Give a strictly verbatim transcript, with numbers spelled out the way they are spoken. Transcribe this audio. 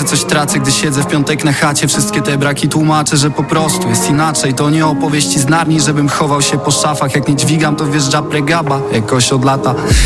coś tracę, gdy siedzę w piątek na chacie. Wszystkie te braki tłumaczę, że po prostu jest inaczej. To nie opowieści z Narni, żebym chował się po szafach. Jak nie dźwigam, to wjeżdża pregaba jakoś od lata.